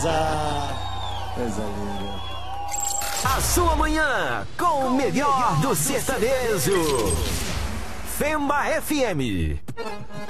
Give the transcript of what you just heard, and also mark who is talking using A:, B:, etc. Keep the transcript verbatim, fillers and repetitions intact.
A: beleza. Coisa linda.
B: A sua manhã com o melhor do sertanejo. Femba F M.